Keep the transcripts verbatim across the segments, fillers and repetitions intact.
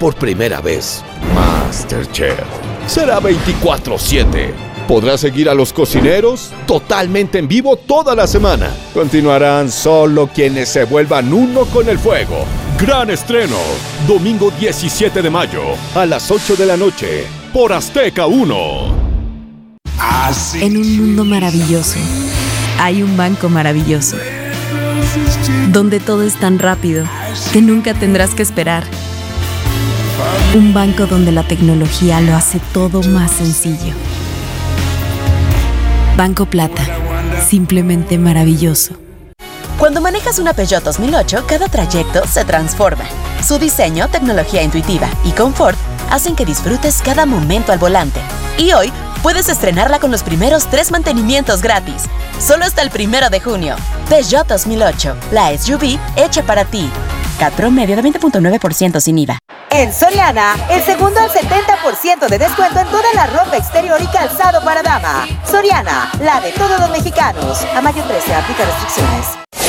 por primera vez. MasterChef será veinticuatro siete. Podrás seguir a los cocineros totalmente en vivo toda la semana. Continuarán solo quienes se vuelvan uno con el fuego. Gran estreno, domingo diecisiete de mayo, a las ocho de la noche, por Azteca uno. En un mundo maravilloso, hay un banco maravilloso, donde todo es tan rápido que nunca tendrás que esperar. Un banco donde la tecnología lo hace todo más sencillo. Banco Plata, simplemente maravilloso. Cuando manejas una Peugeot dos mil ocho, cada trayecto se transforma. Su diseño, tecnología intuitiva y confort hacen que disfrutes cada momento al volante. Y hoy puedes estrenarla con los primeros tres mantenimientos gratis. Solo hasta el primero de junio. Peugeot dos mil ocho, la S U V hecha para ti. C A T promedio de veinte punto nueve por ciento sin I V A. En Soriana, el segundo al setenta por ciento de descuento en toda la ropa exterior y calzado para dama. Soriana, la de todos los mexicanos. A mayo trece, aplica restricciones.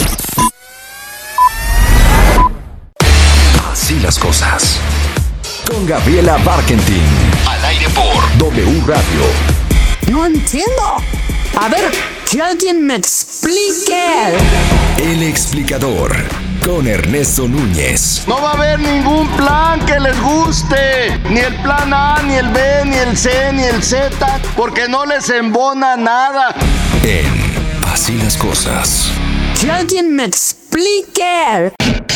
Así las cosas. Con Gabriela Barkentin. Al aire por W Radio. No entiendo. A ver, que alguien me explique. El explicador. Con Ernesto Núñez. No va a haber ningún plan que les guste. Ni el plan A, ni el B, ni el C, ni el Z. Porque no les embona nada. En Así las cosas. Que alguien me explique.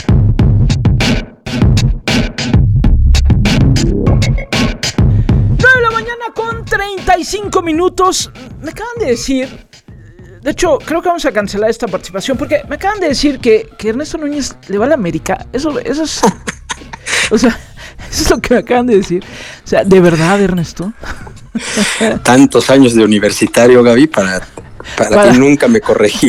nueve de la mañana con treinta y cinco minutos. Me acaban de decir... De hecho, creo que vamos a cancelar esta participación porque me acaban de decir que, que Ernesto Núñez le va a la América. Eso, eso es... o sea, eso es lo que me acaban de decir. O sea, ¿de verdad, Ernesto? Tantos años de universitario, Gaby, para, para, para... que nunca me corregí.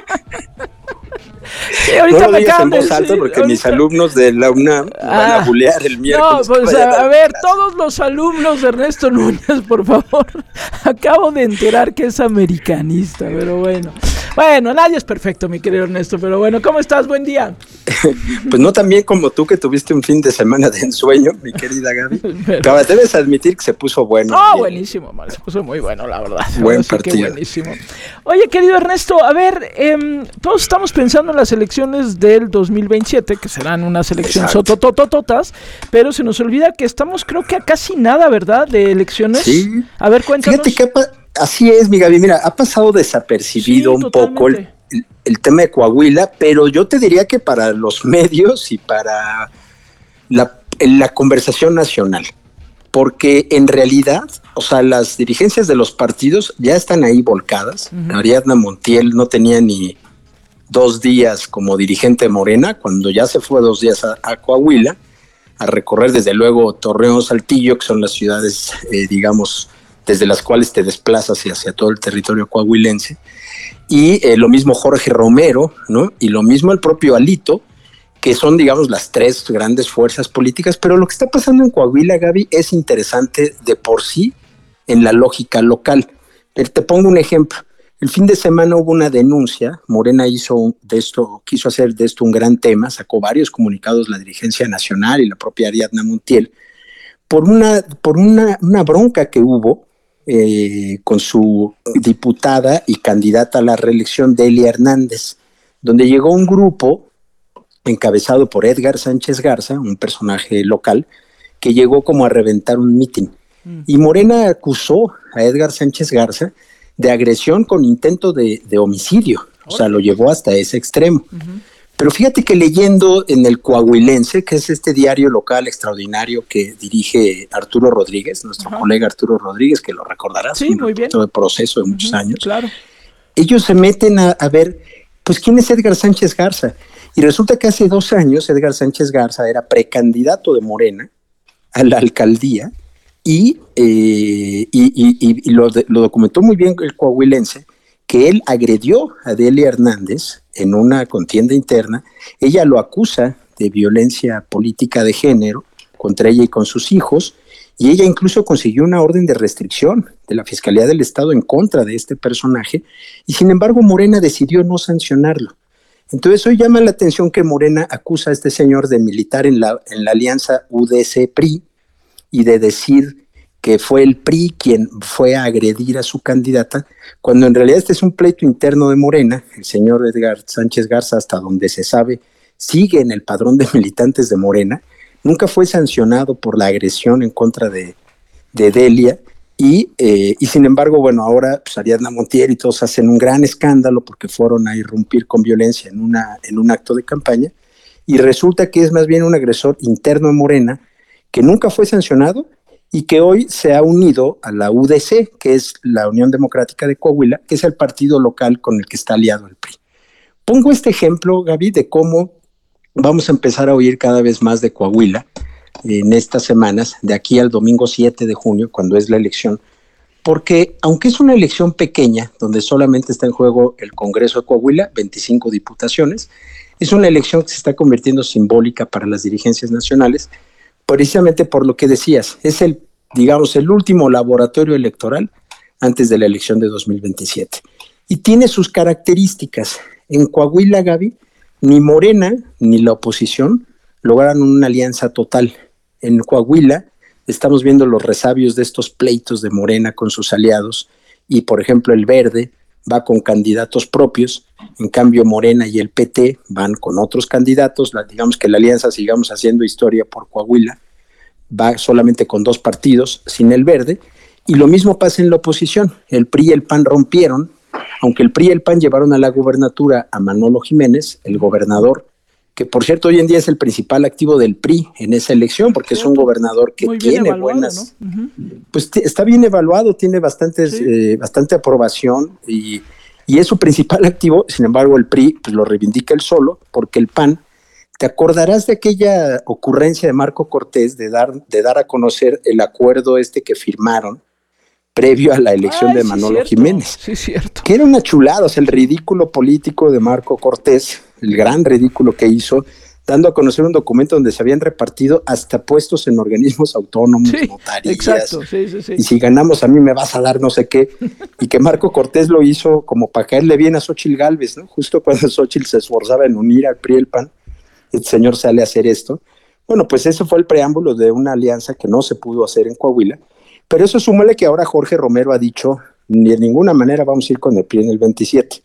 Sí, ahorita no me lo digas en de voz alta decir, porque ahorita... mis alumnos de la UNAM ah, van a bulear el miércoles. No, pues a, a ver, todos los alumnos de Ernesto Núñez, por favor. Acabo de enterar que es americanista, pero bueno. Bueno, nadie es perfecto, mi querido Ernesto, pero bueno, ¿cómo estás? Buen día. Pues no tan bien como tú, que tuviste un fin de semana de ensueño, mi querida Gaby. Pero debes admitir que se puso bueno. No, buenísimo, man, se puso muy bueno, la verdad. Buen partido. Buenísimo. Oye, querido Ernesto, a ver, eh, todos estamos pensando en las elecciones del dos mil veintisiete, que serán unas elecciones sotototototas, pero se nos olvida que estamos, creo que a casi nada, ¿verdad?, de elecciones. Sí. A ver, cuéntanos. Fíjate que pa- así es, mi Gaby. Mira, ha pasado desapercibido sí, un totalmente. poco el, el, el tema de Coahuila, pero yo te diría que para los medios y para la, la conversación nacional, porque en realidad, o sea, las dirigencias de los partidos ya están ahí volcadas. Uh-huh. Ariadna Montiel no tenía ni dos días como dirigente de Morena, cuando ya se fue dos días a, a Coahuila, a recorrer desde luego Torreón, Saltillo, que son las ciudades, eh, digamos, desde las cuales te desplazas y hacia todo el territorio coahuilense. Y eh, lo mismo Jorge Romero, ¿no? Y lo mismo el propio Alito, que son, digamos, las tres grandes fuerzas políticas. Pero lo que está pasando en Coahuila, Gaby, es interesante de por sí en la lógica local. Pero te pongo un ejemplo. El fin de semana hubo una denuncia. Morena hizo de esto, quiso hacer de esto un gran tema, sacó varios comunicados la dirigencia nacional y la propia Ariadna Montiel, por una, por una, una bronca que hubo eh, con su diputada y candidata a la reelección, Delia Hernández, donde llegó un grupo encabezado por Edgar Sánchez Garza, un personaje local, que llegó como a reventar un mitin. Mm. Y Morena acusó a Edgar Sánchez Garza de agresión con intento de, de homicidio. O sea, lo llevó hasta ese extremo. Uh-huh. Pero fíjate que leyendo en el Coahuilense, que es este diario local extraordinario que dirige Arturo Rodríguez, nuestro uh-huh. colega Arturo Rodríguez, que lo recordarás, sí, muy bien. Todo el proceso de uh-huh. muchos años. Claro. Ellos se meten a, a ver, pues, ¿quién es Edgar Sánchez Garza? Y resulta que hace dos años Edgar Sánchez Garza era precandidato de Morena a la alcaldía. Y, eh, y, y, y lo, de, lo documentó muy bien el coahuilense, que él agredió a Delia Hernández en una contienda interna. Ella lo acusa de violencia política de género contra ella y con sus hijos, y ella incluso consiguió una orden de restricción de la Fiscalía del Estado en contra de este personaje, y sin embargo Morena decidió no sancionarlo. Entonces hoy llama la atención que Morena acusa a este señor de militar en la, en la alianza U D C P R I y de decir que fue el P R I quien fue a agredir a su candidata, cuando en realidad este es un pleito interno de Morena. El señor Edgar Sánchez Garza, hasta donde se sabe, sigue en el padrón de militantes de Morena, nunca fue sancionado por la agresión en contra de, de Delia, y, eh, y sin embargo, bueno, ahora pues, Ariadna Montiel y todos hacen un gran escándalo porque fueron a irrumpir con violencia en, una, en un acto de campaña, y resulta que es más bien un agresor interno de Morena que nunca fue sancionado y que hoy se ha unido a la U D C, que es la Unión Democrática de Coahuila, que es el partido local con el que está aliado el P R I. Pongo este ejemplo, Gaby, de cómo vamos a empezar a oír cada vez más de Coahuila en estas semanas, de aquí al domingo siete de junio, cuando es la elección, porque aunque es una elección pequeña, donde solamente está en juego el Congreso de Coahuila, veinticinco diputaciones, es una elección que se está convirtiendo simbólica para las dirigencias nacionales, precisamente por lo que decías, es el, digamos, el último laboratorio electoral antes de la elección de dos mil veintisiete. Y tiene sus características. En Coahuila, Gaby, ni Morena ni la oposición lograron una alianza total. En Coahuila estamos viendo los resabios de estos pleitos de Morena con sus aliados, y por ejemplo el Verde va con candidatos propios, en cambio Morena y el P T van con otros candidatos. La, digamos que la alianza, sigamos haciendo historia por Coahuila, va solamente con dos partidos, sin el Verde, y lo mismo pasa en la oposición. El P R I y el P A N rompieron, aunque el P R I y el P A N llevaron a la gubernatura a Manolo Jiménez, el gobernador, que por cierto hoy en día es el principal activo del P R I en esa elección, porque es un gobernador que tiene evaluado, buenas, ¿no? Uh-huh. Pues t- está bien evaluado, tiene bastantes, sí. eh, bastante aprobación y, y es su principal activo. Sin embargo el P R I pues, lo reivindica él solo, porque el P A N, te acordarás de aquella ocurrencia de Marco Cortés de dar, de dar a conocer el acuerdo este que firmaron previo a la elección Ay, de Manolo sí Jiménez, sí, cierto. Que era una chulada, o sea, el ridículo político de Marco Cortés, el gran ridículo que hizo, dando a conocer un documento donde se habían repartido hasta puestos en organismos autónomos, sí, notarías, exacto, sí, sí, sí. Y si ganamos a mí me vas a dar no sé qué, y que Marco Cortés lo hizo como para caerle bien a Xóchitl Gálvez, ¿no? Justo cuando Xóchitl se esforzaba en unir al P R I y el P A N, el señor sale a hacer esto. Bueno, pues eso fue el preámbulo de una alianza que no se pudo hacer en Coahuila, pero eso súmale que ahora Jorge Romero ha dicho, ni de ninguna manera vamos a ir con el P R I en el veintisiete.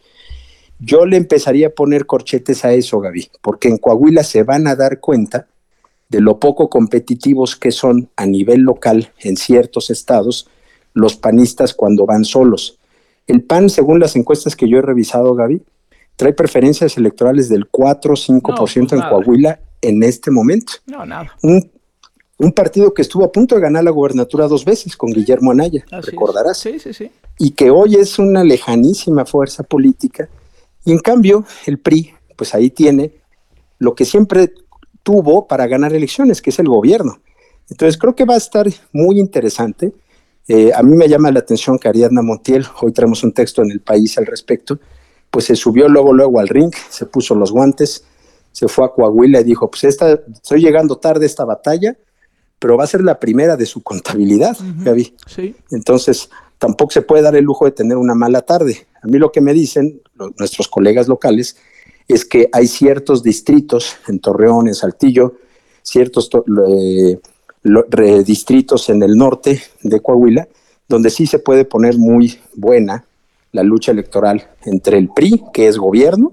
Yo le empezaría a poner corchetes a eso, Gaby, porque en Coahuila se van a dar cuenta de lo poco competitivos que son a nivel local en ciertos estados los panistas cuando van solos. El P A N, según las encuestas que yo he revisado, Gaby, trae preferencias electorales del cuatro o cinco por ciento no, pues en Coahuila en este momento. No, nada. Un, un partido que estuvo a punto de ganar la gubernatura dos veces con sí. Guillermo Anaya, Así recordarás. Sí, sí, sí. Y que hoy es una lejanísima fuerza política. Y en cambio, el P R I, pues ahí tiene lo que siempre tuvo para ganar elecciones, que es el gobierno. Entonces creo que va a estar muy interesante. Eh, a mí me llama la atención que Ariadna Montiel, hoy traemos un texto en El País al respecto, pues se subió luego, luego al ring, se puso los guantes, se fue a Coahuila y dijo, pues esta, estoy llegando tarde a esta batalla, pero va a ser la primera de su contabilidad, uh-huh. Gaby. Sí. Entonces tampoco se puede dar el lujo de tener una mala tarde. A mí lo que me dicen los, nuestros colegas locales es que hay ciertos distritos en Torreón, en Saltillo, ciertos to- eh, lo, re, distritos en el norte de Coahuila, donde sí se puede poner muy buena la lucha electoral entre el P R I, que es gobierno,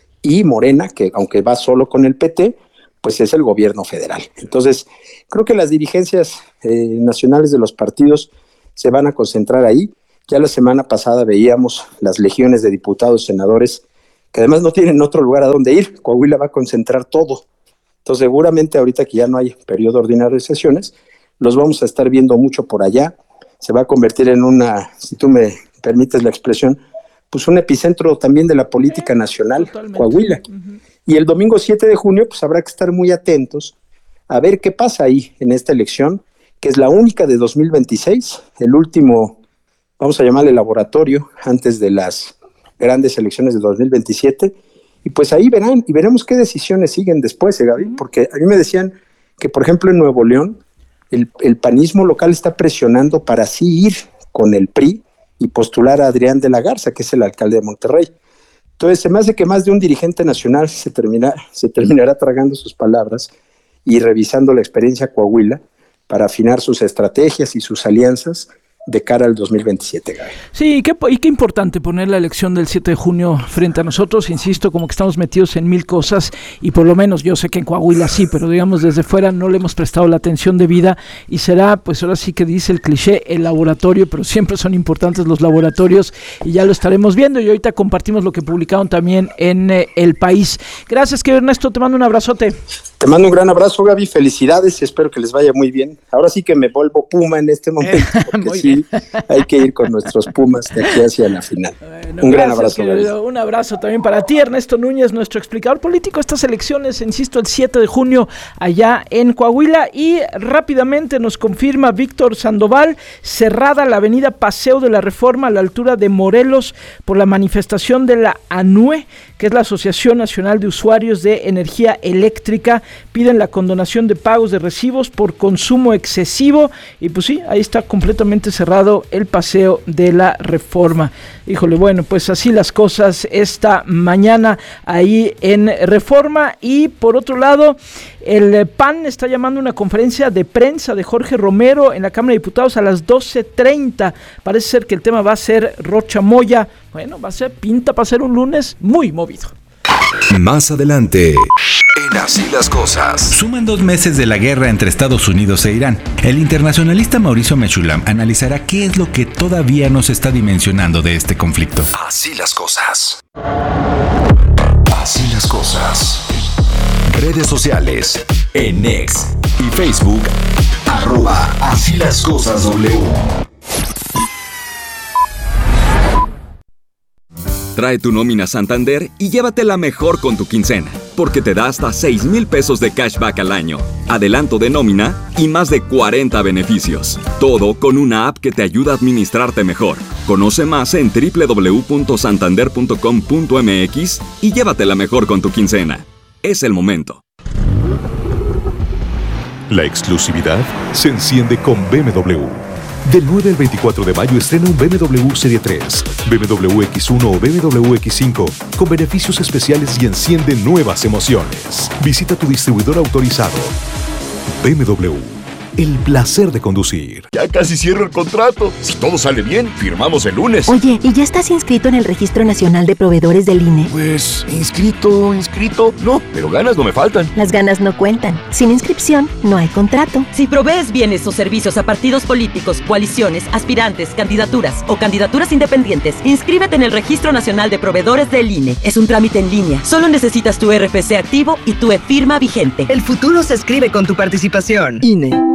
y Morena, que aunque va solo con el P T, pues es el gobierno federal. Entonces, creo que las dirigencias eh, nacionales de los partidos se van a concentrar ahí. Ya la semana pasada veíamos las legiones de diputados, senadores, que además no tienen otro lugar a donde ir. Coahuila va a concentrar todo. Entonces, seguramente ahorita que ya no hay periodo ordinario de sesiones, los vamos a estar viendo mucho por allá. Se va a convertir en una, si tú me permites la expresión, pues un epicentro también de la política nacional, Totalmente. Coahuila. Uh-huh. Y el domingo siete de junio, pues habrá que estar muy atentos a ver qué pasa ahí en esta elección, que es la única de dos mil veintiséis, el último, vamos a llamarle laboratorio, antes de las grandes elecciones de dos mil veintisiete, y pues ahí verán, y veremos qué decisiones siguen después, ¿eh, Gaby? Porque a mí me decían que, por ejemplo, en Nuevo León, el, el panismo local está presionando para sí ir con el P R I y postular a Adrián de la Garza, que es el alcalde de Monterrey. Entonces se me hace que más de un dirigente nacional se, termina, se terminará tragando sus palabras y revisando la experiencia Coahuila para afinar sus estrategias y sus alianzas de cara al dos mil veintisiete, Gaby. Sí, y qué, y qué importante poner la elección del siete de junio frente a nosotros, insisto, como que estamos metidos en mil cosas y por lo menos yo sé que en Coahuila sí, pero digamos desde fuera no le hemos prestado la atención debida y será, pues ahora sí que dice el cliché, el laboratorio, pero siempre son importantes los laboratorios y ya lo estaremos viendo y ahorita compartimos lo que publicaron también en eh, El País. Gracias, querido Ernesto, te mando un abrazote. Te mando un gran abrazo, Gaby, felicidades y espero que les vaya muy bien. Ahora sí que me vuelvo Puma en este momento, porque sí, hay que ir con nuestros Pumas de aquí hacia la final. Bueno, un gran gracias, abrazo, Gaby. Un abrazo también para ti, Ernesto Núñez, nuestro explicador político. Estas elecciones, insisto, el siete de junio allá en Coahuila y rápidamente nos confirma Víctor Sandoval, cerrada la avenida Paseo de la Reforma a la altura de Morelos por la manifestación de la ANUE, que es la Asociación Nacional de Usuarios de Energía Eléctrica. Piden la condonación de pagos de recibos por consumo excesivo y pues sí, ahí está completamente cerrado el Paseo de la Reforma. Híjole, bueno, pues así las cosas esta mañana ahí en Reforma. Y por otro lado, el P A N está llamando una conferencia de prensa de Jorge Romero en la Cámara de Diputados a las doce treinta. Parece ser que el tema va a ser Rocha Moya. Bueno, va a ser, pinta para ser un lunes muy movido. Más adelante, en Así las Cosas. Suman dos meses de la guerra entre Estados Unidos e Irán. El internacionalista Mauricio Mechulam analizará qué es lo que todavía no se está dimensionando de este conflicto. Así las cosas. Así las cosas. Redes sociales. En X y Facebook. Arroba Así las Cosas W. Trae tu nómina Santander y llévatela mejor con tu quincena, porque te da hasta seis mil pesos de cashback al año, adelanto de nómina y más de cuarenta beneficios. Todo con una app que te ayuda a administrarte mejor. Conoce más en doble u doble u doble u punto santander punto com punto m x y llévatela mejor con tu quincena. Es el momento. La exclusividad se enciende con B M W. Del nueve al veinticuatro de mayo estrena un B M W Serie tres, B M W X uno o B M W X cinco con beneficios especiales y enciende nuevas emociones. Visita tu distribuidor autorizado. B M W. El placer de conducir. Ya casi cierro el contrato. Si todo sale bien, firmamos el lunes. Oye, ¿y ya estás inscrito en el Registro Nacional de Proveedores del I N E? Pues, inscrito, inscrito, no, pero ganas no me faltan. Las ganas no cuentan. Sin inscripción, no hay contrato. Si provees bienes o servicios a partidos políticos, coaliciones, aspirantes, candidaturas o candidaturas independientes, inscríbete en el Registro Nacional de Proveedores del I N E. Es un trámite en línea. Solo necesitas tu R F C activo y tu e-firma vigente. El futuro se escribe con tu participación. I N E.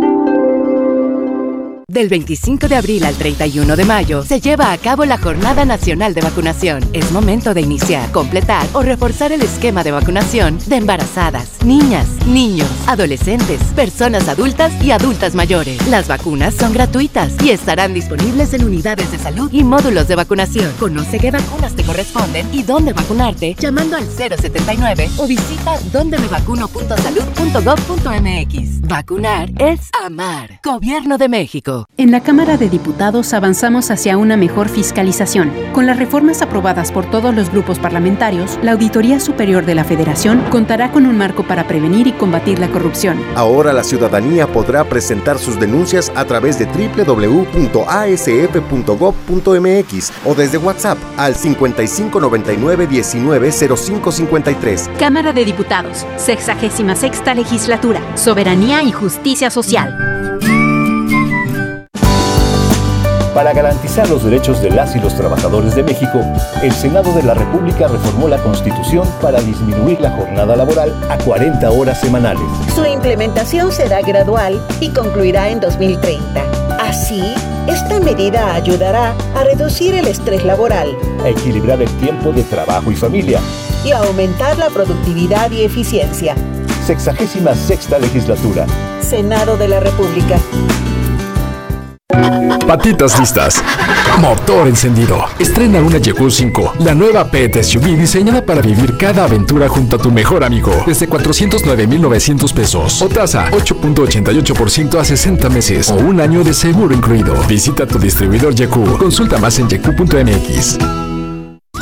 Del veinticinco de abril al treinta y uno de mayo se lleva a cabo la Jornada Nacional de Vacunación. Es momento de iniciar, completar o reforzar el esquema de vacunación de embarazadas, niñas, niños, adolescentes, personas adultas y adultas mayores. Las vacunas son gratuitas y estarán disponibles en unidades de salud y módulos de vacunación. Conoce qué vacunas te corresponden y dónde vacunarte llamando al cero setenta y nueve o visita donde me vacuno punto salud punto gov punto m x. Vacunar es amar. Gobierno de México. En la Cámara de Diputados avanzamos hacia una mejor fiscalización. Con las reformas aprobadas por todos los grupos parlamentarios, la Auditoría Superior de la Federación contará con un marco para prevenir y combatir la corrupción. Ahora la ciudadanía podrá presentar sus denuncias a través de doble u doble u doble u punto a s f punto gov punto m x o desde WhatsApp al cincuenta y cinco noventa y nueve diecinueve cero cinco cincuenta y tres. Cámara de Diputados, sexagésima sexta legislatura, soberanía y justicia social. Para garantizar los derechos de las y los trabajadores de México, el Senado de la República reformó la Constitución para disminuir la jornada laboral a cuarenta horas semanales. Su implementación será gradual y concluirá en dos mil treinta. Así, esta medida ayudará a reducir el estrés laboral, a equilibrar el tiempo de trabajo y familia y a aumentar la productividad y eficiencia. Sexagésima sexta legislatura. Senado de la República. Patitas listas, motor encendido. Estrena una Yeku cinco, la nueva Pet S U V diseñada para vivir cada aventura junto a tu mejor amigo. Desde cuatrocientos nueve mil novecientos pesos o tasa ocho punto ochenta y ocho por ciento a sesenta meses o un año de seguro incluido. Visita tu distribuidor Yeku. Consulta más en yeku punto m x.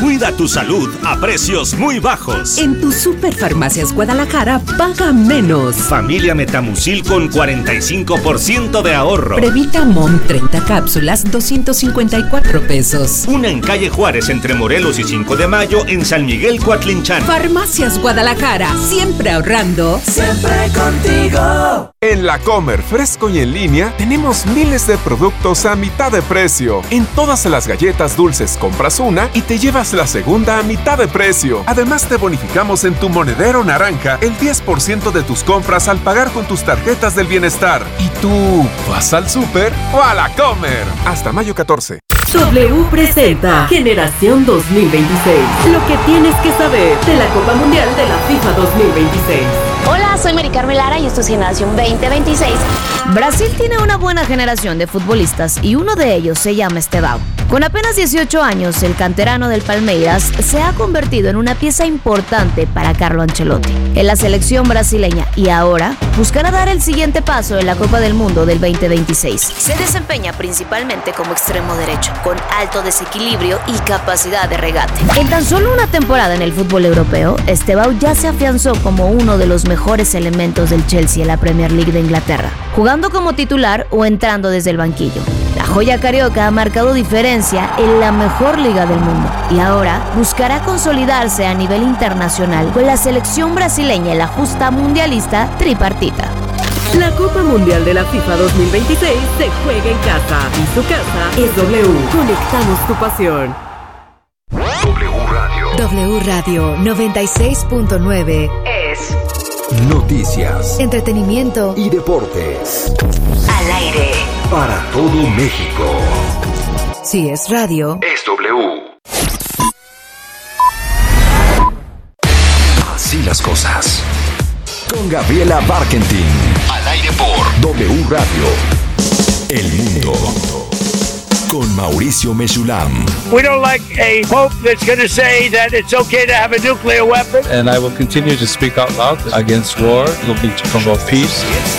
Cuida tu salud a precios muy bajos. En tu Superfarmacias Guadalajara, paga menos. Familia Metamucil con cuarenta y cinco por ciento de ahorro. Previtamon treinta cápsulas, doscientos cincuenta y cuatro pesos. Una en calle Juárez entre Morelos y cinco de mayo en San Miguel Coatlinchán. Farmacias Guadalajara, siempre ahorrando. Siempre contigo. En La Comer, fresco y en línea, tenemos miles de productos a mitad de precio. En todas las galletas dulces compras una y te llevas la segunda a mitad de precio. Además te bonificamos en tu monedero naranja el diez por ciento de tus compras al pagar con tus tarjetas del bienestar. ¿Y tú vas al súper o a La Comer? Hasta mayo catorce. W presenta Generación dos mil veintiséis. Lo que tienes que saber de la Copa Mundial de la FIFA dos mil veintiséis. Hola, soy Mari Carmen Lara y esto es Generación veinte veintiséis. Brasil tiene una buena generación de futbolistas y uno de ellos se llama Estevão. Con apenas dieciocho años, el canterano del Palmeiras se ha convertido en una pieza importante para Carlo Ancelotti en la selección brasileña y ahora buscará dar el siguiente paso en la Copa del Mundo del veinte veintiséis. Se desempeña principalmente como extremo derecho, con alto desequilibrio y capacidad de regate. En tan solo una temporada en el fútbol europeo, Estevão ya se afianzó como uno de los mejores elementos del Chelsea en la Premier League de Inglaterra, jugando como titular o entrando desde el banquillo. La joya carioca ha marcado diferencia en la mejor liga del mundo y ahora buscará consolidarse a nivel internacional con la selección brasileña en la justa mundialista tripartita. La Copa Mundial de la FIFA dos mil veintiséis se juega en casa y su casa es W. Conectamos tu pasión. W Radio. W Radio noventa y seis punto nueve es noticias, entretenimiento y deportes. Al aire. Para todo México. Si es radio, es W. Así las cosas. Con Gabriela Barkentin. Al aire por W Radio. El mundo. Con Mauricio Mesulam. We don't like a pope that's going to say that it's okay to have a nuclear weapon. And I will continue to speak out loud against war, looking to promote peace.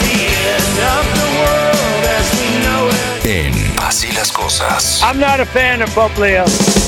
En Así las cosas. I'm not a fan of Pope Leo.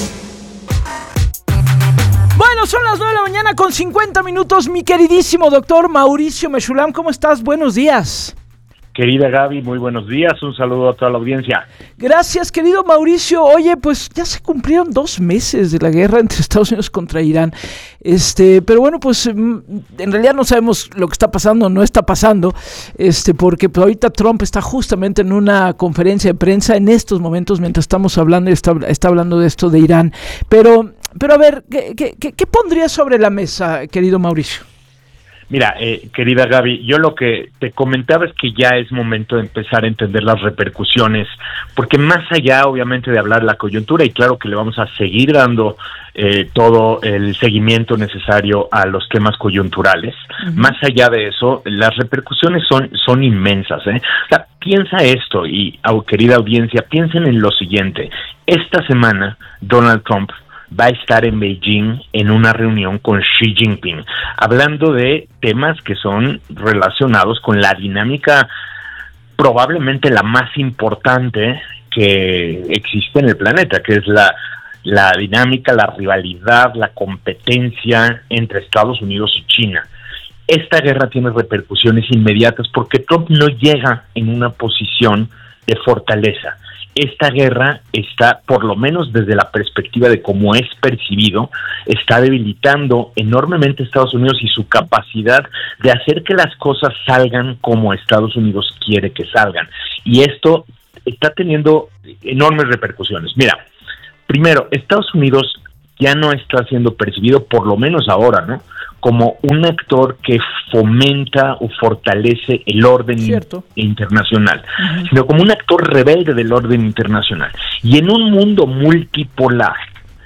Bueno, son las nueve de la mañana con cincuenta minutos. Mi queridísimo doctor Mauricio Mesulam, ¿cómo estás? Buenos días. Querida Gaby, muy buenos días, un saludo a toda la audiencia. Gracias, querido Mauricio. Oye, pues ya se cumplieron dos meses de la guerra entre Estados Unidos contra Irán. Este, pero bueno, pues en realidad no sabemos lo que está pasando, no está pasando, este, porque pues, ahorita Trump está justamente en una conferencia de prensa en estos momentos, mientras estamos hablando, está, está hablando de esto de Irán. Pero, pero a ver, ¿qué, qué, qué pondrías sobre la mesa, querido Mauricio? Mira, eh, querida Gaby, yo lo que te comentaba es que ya es momento de empezar a entender las repercusiones, porque más allá, obviamente, de hablar de la coyuntura, y claro que le vamos a seguir dando eh, todo el seguimiento necesario a los temas coyunturales, uh-huh. Más allá de eso, las repercusiones son, son inmensas, ¿eh? O sea, piensa esto, y oh, querida audiencia, piensen en lo siguiente. Esta semana, Donald Trump va a estar en Beijing en una reunión con Xi Jinping, hablando de temas que son relacionados con la dinámica probablemente la más importante que existe en el planeta, que es la, la dinámica, la rivalidad, la competencia entre Estados Unidos y China. Esta guerra tiene repercusiones inmediatas porque Trump no llega en una posición de fortaleza. Esta guerra está, por lo menos desde la perspectiva de cómo es percibido, está debilitando enormemente a Estados Unidos y su capacidad de hacer que las cosas salgan como Estados Unidos quiere que salgan. Y esto está teniendo enormes repercusiones. Mira, primero, Estados Unidos ya no está siendo percibido, por lo menos ahora, ¿no?, como un actor que fomenta o fortalece el orden Cierto. internacional, uh-huh. sino como un actor rebelde del orden internacional. Y en un mundo multipolar,